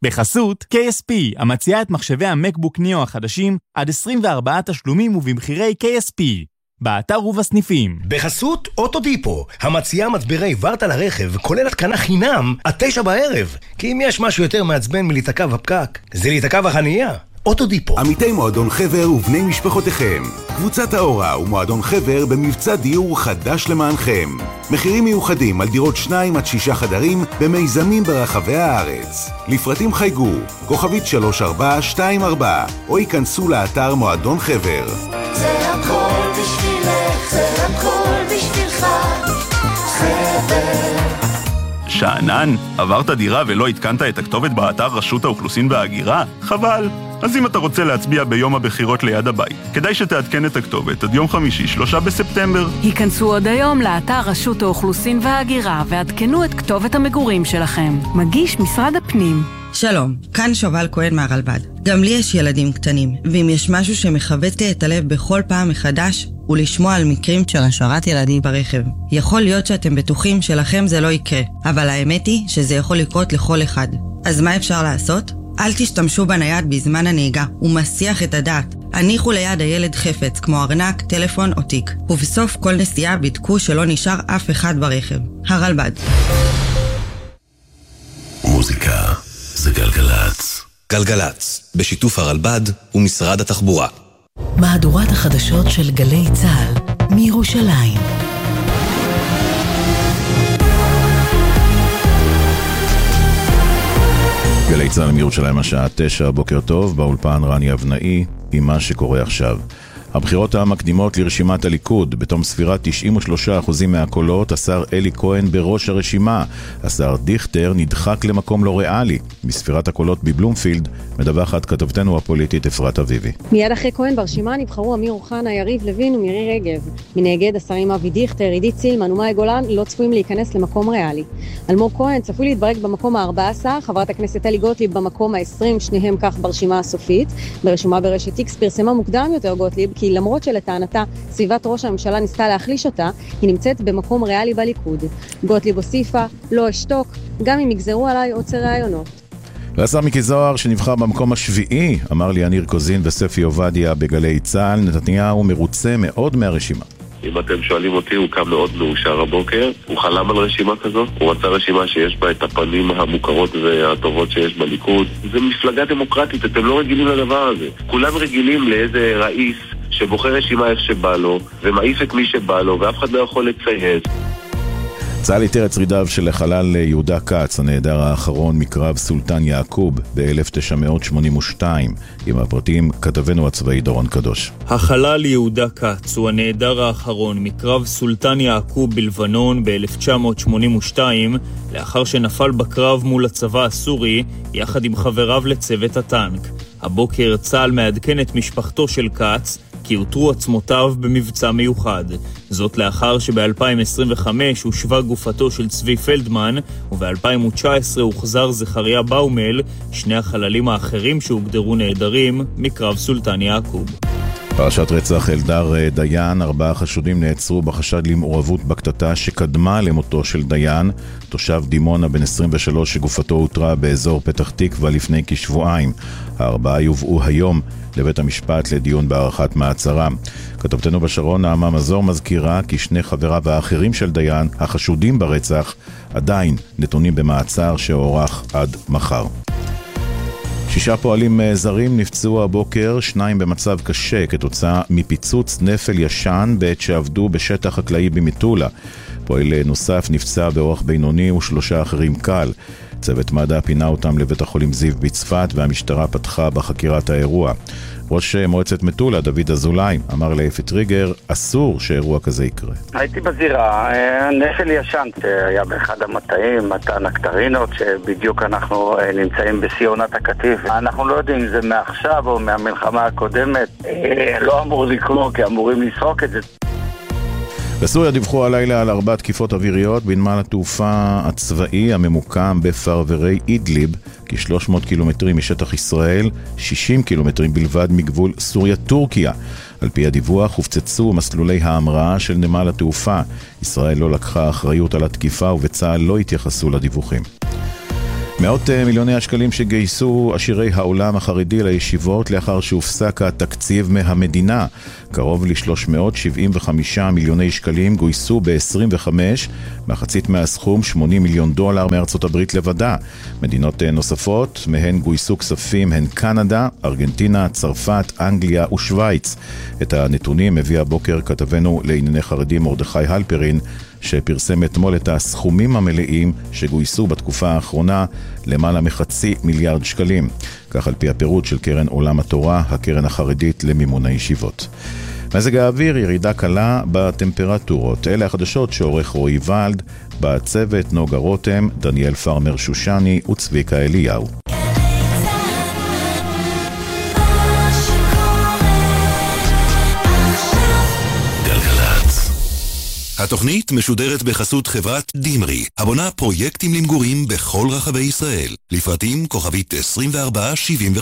בחסות KSP, המציעה את מחשבי המקבוק ניאו החדשים עד 24 תשלומים ובמחירי KSP. באתר ובסניפים. בחסות אוטודיפו, המציעה מצברי ורטה לרכב, כולל התקנה חינם עד 9 בערב. כי אם יש משהו יותר מעצבן מלהיתקע בפקק, זה להיתקע בחנייה. אוטודיפו. עמיתי מועדון חבר ובני משפחותיכם. קבוצת האורה ומועדון חבר במבצע דיור חדש למענכם. מחירים מיוחדים על דירות 2 עד 6 חדרים במיזמים ברחבי הארץ. לפרטים חייגו, כוכבית 3424, או ייכנסו לאתר מועדון חבר. זה הכל בשבילך, זה הכל בשבילך, חבר. שענן, עברת דירה ולא התקנת את הכתובת באתר רשות האוכלוסין וההגירה? חבל. אז אם אתה רוצה להצביע ביום הבחירות ליד הבית, כדאי שתעדכן את הכתובת עד יום חמישי, 3 בספטמבר. היכנסו עוד היום לאתר רשות האוכלוסין וההגירה ועדכנו את כתובת המגורים שלכם. מגיש משרד הפנים. שלום, כאן שובל כהן מהרלב"ד. גם לי יש ילדים קטנים, ואם יש משהו שמחבט לי את הלב בכל פעם מחדש, הוא לשמוע על מקרים של השארת ילדים ברכב. יכול להיות שאתם בטוחים שלכם זה לא יקרה, אבל האמת היא שזה יכול לקרות לכל אחד. אז מה אפשר לעשות? אל תשתמשו בנייד בזמן הנהיגה, הוא מסיח את הדעת. הניחו ליד הילד חפץ, כמו ארנק, טלפון או תיק. ובסוף כל נסיעה בדקו שלא נשאר אף אחד ברכב. הרלב"ד. מוזיקה זה גלגלץ. גלגלץ, בשיתוף הרלב"ד ומשרד התחבורה. מהדורת החדשות של גלי צה"ל מירושלים. גלי צה"ל מירושלים השעה 9, בוקר טוב, באולפן רני אבנאי עם מה שקורה עכשיו. הבחירות המקדימות לרשימת הליכוד, בתום ספירת 93% מהקולות, השר אלי כהן בראש הרשימה. השר דיכטר נדחק למקום לא ריאלי. בספירת הקולות בבלומפילד מדווחת כתבתנו הפוליטית אפרת אביבי. מיד אחרי כהן ברשימה נבחרו אמיר אוחנה, יריב לוין ומירי רגב. מנגד השרים אבי דיכטר, עידית סילמן ומאי גולן לא צפויים להיכנס למקום ריאלי. אלמוג כהן צפוי להתברג במקום ה-14, חברת הכנסת טלי גוטליב במקום ה-20, שניהם כך ברשימה הסופית. ברשימה ברשת איקס פרסמה מוקדם יותר גוטליב כי למרות שלטענתה סביבת ראש הממשלה ניסתה להחליש אותה, היא נמצאת במקום ריאלי בליכוד. גוטליב הוסיפה, לא אשתוק, גם אם יגזרו עליי עוצר רעיונות. והשר מיקי זוהר שנבחר במקום השביעי, אמר לי יניר קוזין וספי עובדיה בגלי צה"ל, נתניהו מרוצה מאוד מהרשימה. אם אתם שואלים אותי, הוא קם מאוד מאושר הבוקר, הוא חלם על רשימה כזאת, הוא רצה רשימה שיש בה את הפנים המוכרות והטובות שיש בליכוד. זה מפלגה דמוקרטית, אתם לא רגילים לדבר הזה. כולם רגילים לאיזה ראיס שבוחר רשימה איך שבא לו, ומעיף את מי שבא לו, ואף אחד לא יכול לצייז. צה"ל איתר את שרידיו של החלל יהודה קץ, הנעדר האחרון מקרב סולטן יעקוב ב-1982. עם הפרטים כתבנו הצבאי דורון קדוש. החלל יהודה קץ הוא הנעדר האחרון מקרב סולטן יעקוב בלבנון ב-1982, לאחר שנפל בקרב מול הצבא הסורי יחד עם חבריו לצוות הטנק. הבוקר צה"ל מעדכן את משפחתו של קץ כי הותרו עצמותיו במבצע מיוחד. זאת לאחר שב-2025 הושבה גופתו של צבי פלדמן, וב-2019 הוחזר זכריה באומל, שני החללים האחרים שהוגדרו נעדרים מקרב סולטן יעקוב. פרשת רצח אלדר דיין, 4 חשודים נעצרו בחשד למעורבות בקטטה שקדמה למותו של דיין, תושב דימונה בן 23 שגופתו הותרה באזור פתח תקווה לפני כשבועיים. 4 יובאו היום לבית המשפט לדיון בהארכת מעצרם. כתבתנו בשרון נעמה מזור מזכירה כי 2 חבריו האחרים של דיין, החשודים ברצח, עדיין נתונים במעצר שהוארך עד מחר. 6 פועלים זרים נפצעו הבוקר, 2 במצב קשה כתוצאה מפיצוץ נפל ישן בעת שעבדו בשטח חקלאי במטולה. פועל נוסף נפצע באורח בינוני ו3 אחרים קל. צוות מד"א פינה אותם לבית החולים זיו בצפת והמשטרה פתחה בחקירת האירוע. ראש מועצת מטולה, דוד אזולאי, אמר לאפי טריגר, אסור שאירוע כזה יקרה. הייתי בזירה, נפל ישן שהיה באחד המטעים, מטע נקטרינות, שבדיוק אנחנו נמצאים בסיונת הקטיף. אנחנו לא יודעים אם זה מעכשיו או מהמלחמה הקודמת, לא אמור לקרוא כי אמורים לסרוק את זה. בסוריה דיווחו הלילה על 4 תקיפות אוויריות בנמל התעופה הצבאי הממוקם בפרברי אידליב, כ-300 קילומטרים משטח ישראל, 60 קילומטרים בלבד מגבול סוריה-טורקיה. על פי הדיווח הופצצו מסלולי ההמראה של נמל התעופה. ישראל לא לקחה אחריות על התקיפה ובצה"ל לא התייחסו לדיווחים. מאות מיליוני השקלים שגייסו עשירי העולם החרדי לישיבות לאחר שהופסק התקציב מהמדינה. קרוב ל-375 מיליוני שקלים גויסו ב-25, מחצית מהסכום $80 מיליון מארצות הברית לבדה. מדינות נוספות מהן גויסו כספים הן קנדה, ארגנטינה, צרפת, אנגליה ושוויץ. את הנתונים הביא הבוקר כתבנו לענייני חרדים מרדכי הלפרין, שפרסם אתמול את הסכומים המלאים שגויסו בתקופה האחרונה, למעלה $500 מיליארד. כך על פי הפירוט של קרן עולם התורה, הקרן החרדית למימון הישיבות. מזג האוויר, ירידה קלה בטמפרטורות. אלה החדשות שעורך רועי ולד, בצוות נוגה רותם, דניאל פרמר שושני וצביקה אליהו. התוכנית משודרת בחסות חברת דימרי, הבונה פרויקטים למגורים בכל רחבי ישראל. לפרטים כוכבית 2475.